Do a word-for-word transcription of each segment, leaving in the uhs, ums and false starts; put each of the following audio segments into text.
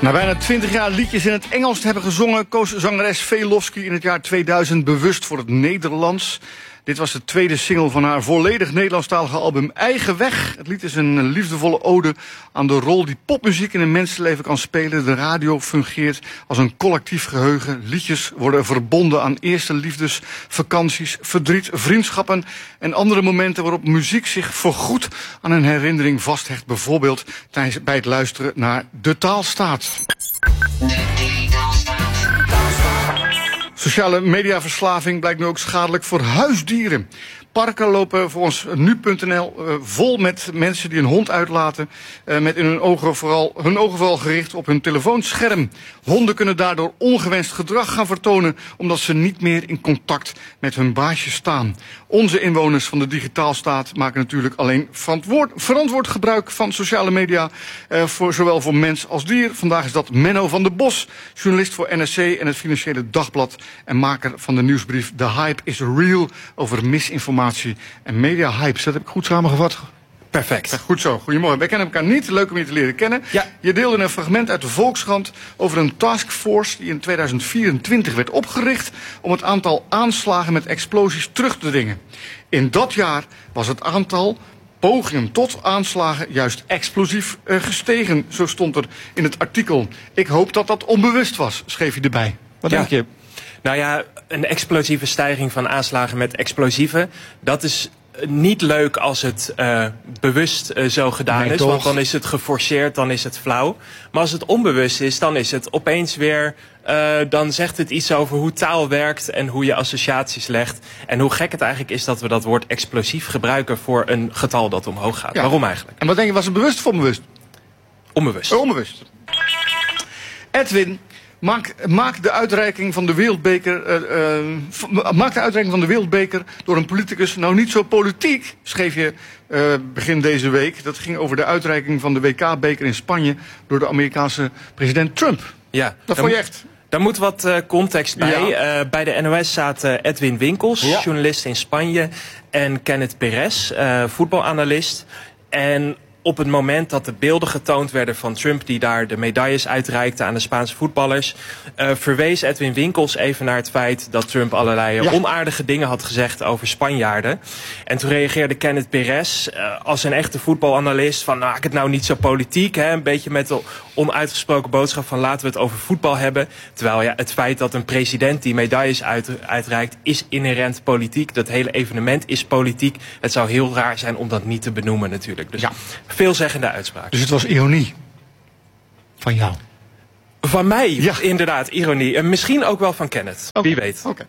Na bijna twintig jaar liedjes in het Engels te hebben gezongen, koos zangeres Velofsky in het jaar tweeduizend bewust voor het Nederlands. Dit was de tweede single van haar volledig Nederlandstalige album Eigen Weg. Het lied is een liefdevolle ode aan de rol die popmuziek in een mensenleven kan spelen. De radio fungeert als een collectief geheugen. Liedjes worden verbonden aan eerste liefdes, vakanties, verdriet, vriendschappen en andere momenten waarop muziek zich voorgoed aan een herinnering vasthecht. Bijvoorbeeld tijdens bij het luisteren naar De Taalstaat. Sociale mediaverslaving blijkt nu ook schadelijk voor huisdieren. Parken lopen volgens nu punt n l uh, vol met mensen die een hond uitlaten, uh, met in hun ogen, vooral, hun ogen vooral gericht op hun telefoonscherm. Honden kunnen daardoor ongewenst gedrag gaan vertonen, omdat ze niet meer in contact met hun baasje staan. Onze inwoners van de digitaalstaat maken natuurlijk alleen verantwoord, verantwoord gebruik van sociale media, uh, voor, zowel voor mens als dier. Vandaag is dat Menno van der Bos, journalist voor N R C en het Financiële Dagblad en maker van de nieuwsbrief The Hype is Real over misinformatie en media hypes. Dat heb ik goed samengevat. Perfect. Goed zo, goedemorgen. Wij kennen elkaar niet, leuk om je te leren kennen. Ja. Je deelde een fragment uit de Volkskrant over een taskforce die in tweeduizend vierentwintig werd opgericht om het aantal aanslagen met explosies terug te dringen. In dat jaar was het aantal pogingen tot aanslagen juist explosief uh, gestegen. Zo stond er in het artikel. Ik hoop dat dat onbewust was, schreef je erbij. Wat ja. denk je? Nou ja, een explosieve stijging van aanslagen met explosieven, dat is niet leuk als het uh, bewust uh, zo gedaan nee, is. toch? Want dan is het geforceerd, dan is het flauw. Maar als het onbewust is, dan is het opeens weer Uh, dan zegt het iets over hoe taal werkt en hoe je associaties legt. En hoe gek het eigenlijk is dat we dat woord explosief gebruiken voor een getal dat omhoog gaat. Ja. Waarom eigenlijk? En wat denk je, was het bewust of onbewust? Onbewust. Oh, onbewust. Edwin, maak, maak de uitreiking van de wereldbeker, uh, uh, maak de uitreiking van de wereldbeker door een politicus nou niet zo politiek, schreef je uh, begin deze week. Dat ging over de uitreiking van de W K-beker in Spanje door de Amerikaanse president Trump. Ja, dat vond je echt. Daar moet wat uh, context bij. Ja. Uh, bij de N O S zaten Edwin Winkels, ja. journalist in Spanje, en Kenneth Perez, uh, voetbalanalist. En op het moment dat de beelden getoond werden van Trump die daar de medailles uitreikte aan de Spaanse voetballers, uh, verwees Edwin Winkels even naar het feit dat Trump allerlei ja. onaardige dingen had gezegd over Spanjaarden. En toen reageerde Kenneth Perez uh, als een echte voetbalanalist van, nou, ik het nou niet zo politiek, hè, een beetje met de onuitgesproken boodschap van laten we het over voetbal hebben. Terwijl ja, het feit dat een president die medailles uit, uitreikt is inherent politiek. Dat hele evenement is politiek. Het zou heel raar zijn om dat niet te benoemen natuurlijk. Dus ja. Veelzeggende uitspraak. Dus het was ironie van jou? Van mij, ja. inderdaad, ironie. En misschien ook wel van Kenneth, okay. Wie weet. Okay.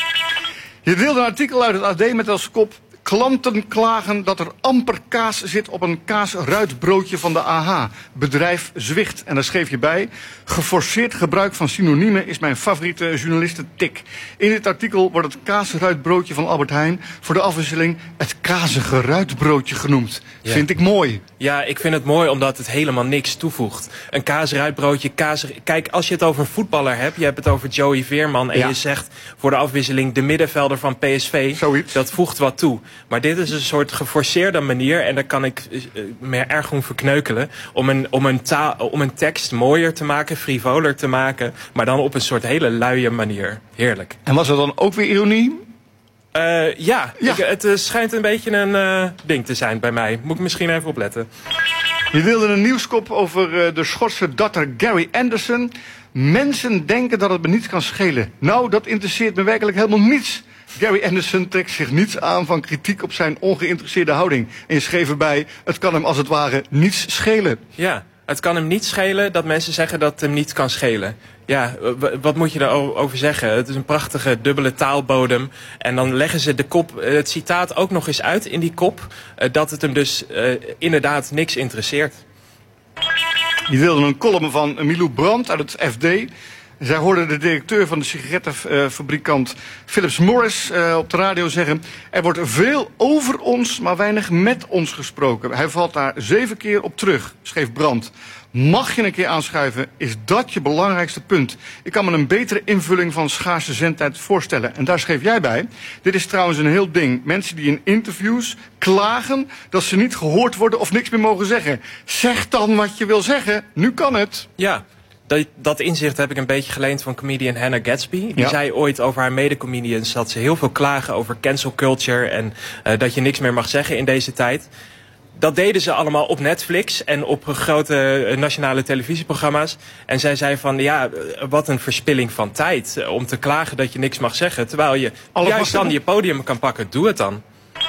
Je deelde een artikel uit het A D met als kop: klanten klagen dat er amper kaas zit op een kaasruitbroodje van de A H. Bedrijf zwicht. En daar schreef je bij: geforceerd gebruik van synoniemen is mijn favoriete journalistentik. In dit artikel wordt het kaasruitbroodje van Albert Heijn voor de afwisseling het kazige ruitbroodje genoemd. Ja. Vind ik mooi. Ja, ik vind het mooi omdat het helemaal niks toevoegt. Een kaasruitbroodje, kaas... Kijk, als je het over een voetballer hebt, je hebt het over Joey Veerman en ja. je zegt voor de afwisseling de middenvelder van P S V, zoiets. Dat voegt wat toe. Maar dit is een soort geforceerde manier, en daar kan ik me erg om verkneukelen, om een, om, een taal, om een tekst mooier te maken, frivoler te maken, maar dan op een soort hele luie manier. Heerlijk. En was er dan ook weer ironie? Uh, ja, ja. Ik, het uh, schijnt een beetje een uh, ding te zijn bij mij. Moet ik misschien even opletten. Je wilde een nieuwskop over uh, de Schotse datter Gary Anderson. Mensen denken dat het me niets kan schelen. Nou, dat interesseert me werkelijk helemaal niets. Gary Anderson trekt zich niets aan van kritiek op zijn ongeïnteresseerde houding. En je schreef erbij, het kan hem als het ware niets schelen. Ja, het kan hem niet schelen dat mensen zeggen dat het hem niet kan schelen. Ja, wat moet je daarover zeggen? Het is een prachtige dubbele taalbodem. En dan leggen ze de kop, het citaat ook nog eens uit in die kop, dat het hem dus uh, inderdaad niks interesseert. Je wilde een column van Milou Brandt uit het F D. Zij hoorde de directeur van de sigarettenfabrikant Philips Morris uh, op de radio zeggen: er wordt veel over ons, maar weinig met ons gesproken. Hij valt daar zeven keer op terug, schreef Brandt. Mag je een keer aanschuiven? Is dat je belangrijkste punt? Ik kan me een betere invulling van schaarse zendtijd voorstellen. En daar schreef jij bij: dit is trouwens een heel ding. Mensen die in interviews klagen dat ze niet gehoord worden of niks meer mogen zeggen. Zeg dan wat je wil zeggen. Nu kan het. Ja. Dat, dat inzicht heb ik een beetje geleend van comedian Hannah Gadsby. Die Ja. zei ooit over haar medecomedians dat ze heel veel klagen over cancel culture en uh, dat je niks meer mag zeggen in deze tijd. Dat deden ze allemaal op Netflix en op grote nationale televisieprogramma's. En zij zei van, ja, wat een verspilling van tijd om te klagen dat je niks mag zeggen. Terwijl je Alles juist mag dan je podium kan pakken. Doe het dan.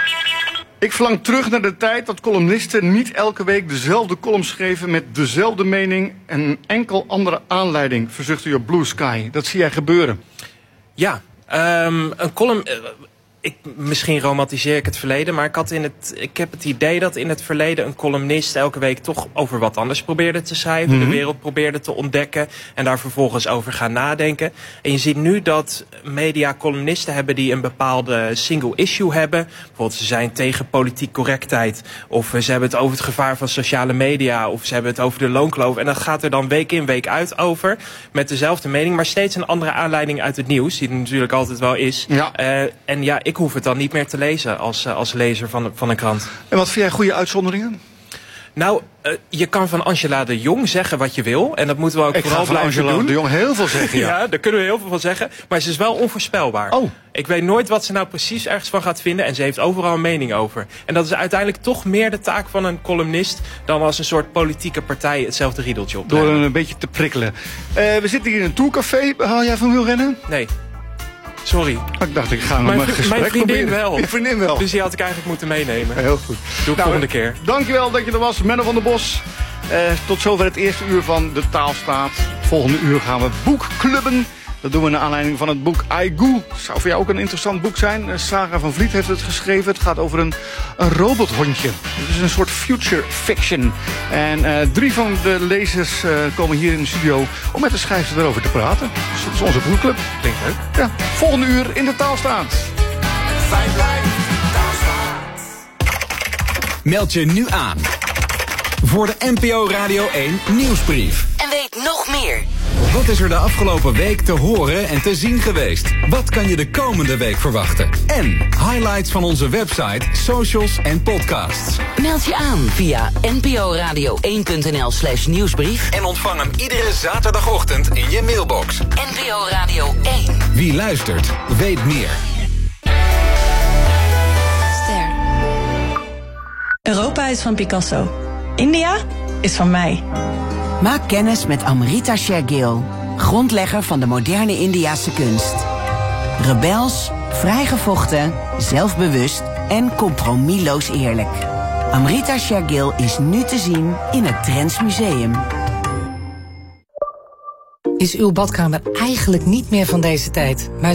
Ik verlang terug naar de tijd dat columnisten niet elke week dezelfde column schreven met dezelfde mening en een enkel andere aanleiding, verzuchtte je op Blue Sky. Dat zie jij gebeuren. Ja, um, een column... Uh, Ik, misschien romantiseer ik het verleden, maar ik, had in het, ik heb het idee dat in het verleden een columnist elke week toch over wat anders probeerde te schrijven. Mm-hmm. De wereld probeerde te ontdekken en daar vervolgens over gaan nadenken. En je ziet nu dat media columnisten hebben die een bepaalde single issue hebben. Bijvoorbeeld ze zijn tegen politiek correctheid, of ze hebben het over het gevaar van sociale media, of ze hebben het over de loonkloof. En dat gaat er dan week in week uit over, met dezelfde mening, maar steeds een andere aanleiding uit het nieuws, die er natuurlijk altijd wel is. Ja. Uh, en ja, ik Ik hoef het dan niet meer te lezen als, als lezer van, van een krant. En wat vind jij goede uitzonderingen? Nou, uh, je kan van Angela de Jong zeggen wat je wil. En dat moeten we ook ik vooral ga van blijven Angela doen. de Jong heel veel zeggen, ja. Ja, daar kunnen we heel veel van zeggen. Maar ze is wel onvoorspelbaar. Oh. Ik weet nooit wat ze nou precies ergens van gaat vinden. En ze heeft overal een mening over. En dat is uiteindelijk toch meer de taak van een columnist dan als een soort politieke partij hetzelfde riedeltje op. Door een beetje te prikkelen. Uh, we zitten hier in een tourcafé. Hou jij van wielrennen? Nee. Sorry. Ik dacht, ik ga nog mijn, mijn gesprek mijn vriendin proberen. wel. Je vriendin wel. Dus die had ik eigenlijk moeten meenemen. Heel goed. Doe ik nou, volgende keer. Dankjewel dat je er was, Menno van der Bos. Uh, tot zover het eerste uur van De Taalstaat. Volgende uur gaan we boekclubben. Dat doen we naar aanleiding van het boek Aigu. Zou voor jou ook een interessant boek zijn. Sarah van Vliet heeft het geschreven. Het gaat over een, een robothondje. Het is een soort future fiction. En uh, drie van de lezers uh, komen hier in de studio om met de schrijver erover te praten. Dus dat is onze boekclub. Klinkt leuk. Ja, volgende uur in De Taalstaat. Fijn blijft Taalstaat. Meld je nu aan voor de N P O Radio één nieuwsbrief. En weet nog meer. Wat is er de afgelopen week te horen en te zien geweest? Wat kan je de komende week verwachten? En highlights van onze website, socials en podcasts. Meld je aan via n p o radio één punt n l slash nieuwsbrief. En ontvang hem iedere zaterdagochtend in je mailbox. N P O Radio één. Wie luistert, weet meer. Ster. Europa is van Picasso. India is van mij. Maak kennis met Amrita Shergill, grondlegger van de moderne Indiase kunst. Rebels, vrijgevochten, zelfbewust en compromisloos eerlijk. Amrita Shergill is nu te zien in het Drents Museum. Is uw badkamer eigenlijk niet meer van deze tijd, maar